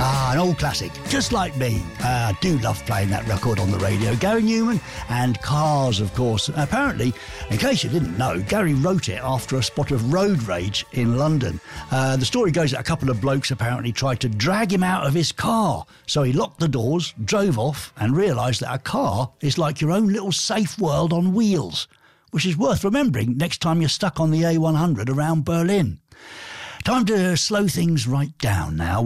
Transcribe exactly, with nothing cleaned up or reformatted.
Ah, an old classic, just like me. Uh, I do love playing that record on the radio. Gary Newman and Cars, of course. Apparently, in case you didn't know, Gary wrote it after a spot of road rage in London. Uh, the story goes that a couple of blokes apparently tried to drag him out of his car. So he locked the doors, drove off, and realised that a car is like your own little safe world on wheels, which is worth remembering next time you're stuck on the A one hundred around Berlin. Time to slow things right down now.